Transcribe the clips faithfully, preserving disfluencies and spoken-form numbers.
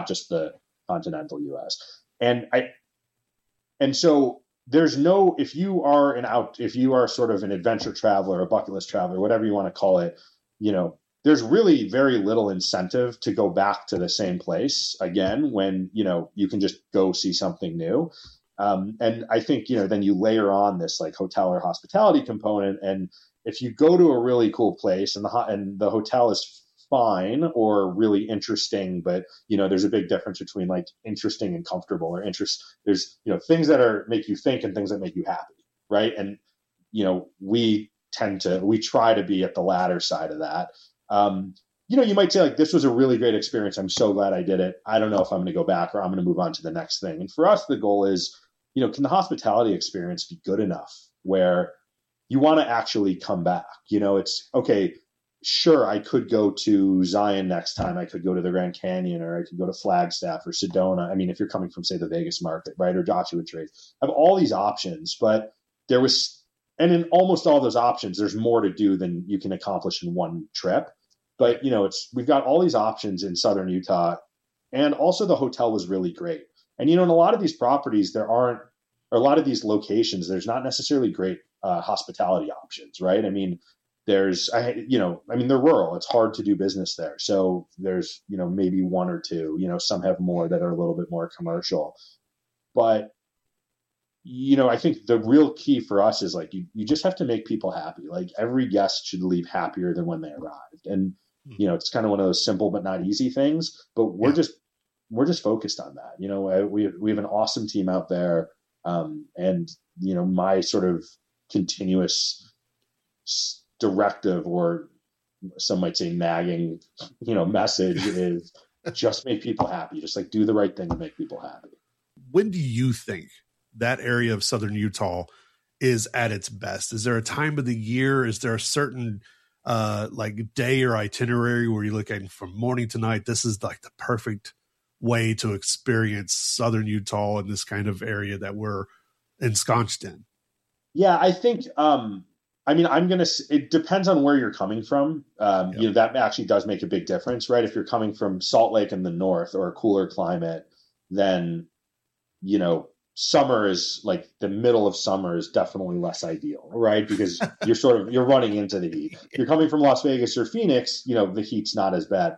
just the continental U S. And I, and so there's no, if you are an out, if you are sort of an adventure traveler, a bucket list traveler, whatever you want to call it, you know, there's really very little incentive to go back to the same place again when, you know, you can just go see something new. Um, and I think, you know, then you layer on this like hotel or hospitality component. And if you go to a really cool place and the and the hotel is fine or really interesting, but, you know, there's a big difference between like interesting and comfortable or interest. There's, you know, things that are make you think and things that make you happy. Right. And, you know, we tend to, we try to be at the latter side of that. Um, you know, you might say like, this was a really great experience. I'm so glad I did it. I don't know if I'm going to go back or I'm going to move on to the next thing. And for us, the goal is, you know, can the hospitality experience be good enough where you want to actually come back? You know, it's okay. Sure, I could go to Zion next time. I could go to the Grand Canyon, or I could go to Flagstaff or Sedona. I mean, if you're coming from, say, the Vegas market, right, or Joshua Tree, I have all these options, but there was, and in almost all those options, there's more to do than you can accomplish in one trip. But, you know, it's, we've got all these options in Southern Utah, and also the hotel was really great. And, you know, in a lot of these properties, there aren't, or a lot of these locations, there's not necessarily great uh, hospitality options, right? I mean, there's, I, you know, I mean, they're rural. It's hard to do business there. So there's, you know, maybe one or two, you know, some have more that are a little bit more commercial. But, you know, I think the real key for us is like, you, you just have to make people happy. Like every guest should leave happier than when they arrived. And, you know, it's kind of one of those simple but not easy things, but we're yeah. just, we're just focused on that. You know, we, we have an awesome team out there. Um, and, you know, my sort of continuous directive, or some might say nagging, you know, message is just make people happy. Just like do the right thing to make people happy. When do you think that area of Southern Utah is at its best? Is there a time of the year? Is there a certain uh, like day or itinerary where you look at from morning to night? This is like the perfect way to experience Southern Utah in this kind of area that we're ensconced in. Yeah, I think, um, I mean, I'm going to, it depends on where you're coming from. Um, yep. You know, that actually does make a big difference, right? If you're coming from Salt Lake in the north or a cooler climate, then, you know, summer is like the middle of summer is definitely less ideal, right? Because you're sort of, you're running into the heat. If you're coming from Las Vegas or Phoenix, you know, the heat's not as bad.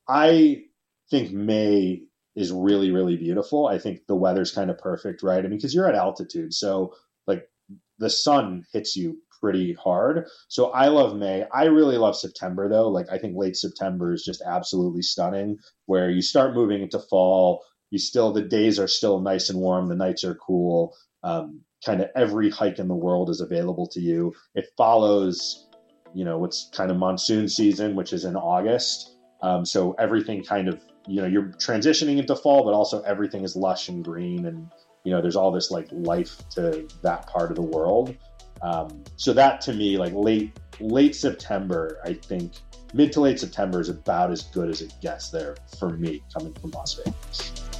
I think May is really, really beautiful. I think the weather's kind of perfect, right? I mean, because you're at altitude. So like the sun hits you pretty hard. So I love May. I really love September though. Like I think late September is just absolutely stunning, where you start moving into fall. You still, the days are still nice and warm. The nights are cool. Um, kind of every hike in the world is available to you. It follows, you know, what's kind of monsoon season, which is in August. Um, so everything kind of, you know, you're transitioning into fall, but also everything is lush and green. And, you know, there's all this like life to that part of the world. Um, so that to me, like late, late September, I think mid to late September is about as good as it gets there for me coming from Las Vegas.